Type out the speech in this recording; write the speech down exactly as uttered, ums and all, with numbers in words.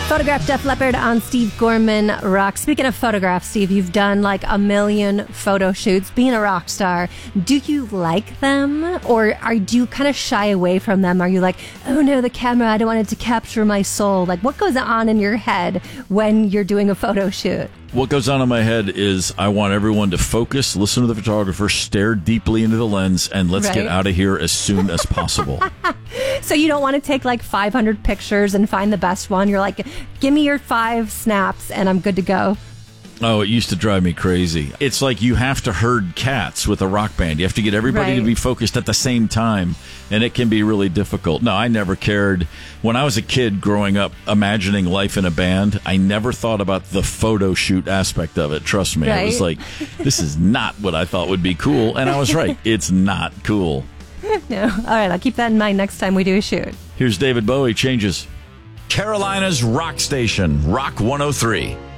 Photograph Def Leppard on Steve Gorman Rock. Speaking of photographs, Steve, you've done like a million photo shoots. Being a rock star, do you like them, or are do you kind of shy away from them? Are you like, oh no, the camera, I don't want it to capture my soul? Like, what goes on in your head when you're doing a photo shoot? What goes on in my head is I want everyone to focus, listen to the photographer, stare deeply into the lens, and let's right. get out of here as soon as possible. So you don't want to take like five hundred pictures and find the best one. You're like, give me your five snaps and I'm good to go. Oh, it used to drive me crazy. It's like you have to herd cats with a rock band. You have to get everybody right. to be focused at the same time, and it can be really difficult. No, I never cared. When I was a kid growing up, imagining life in a band, I never thought about the photo shoot aspect of it. Trust me. Right? I was like, this is not what I thought would be cool, and I was right. It's not cool. No. All right, I'll keep that in mind next time we do a shoot. Here's David Bowie, Changes. Carolina's rock station, Rock one oh three.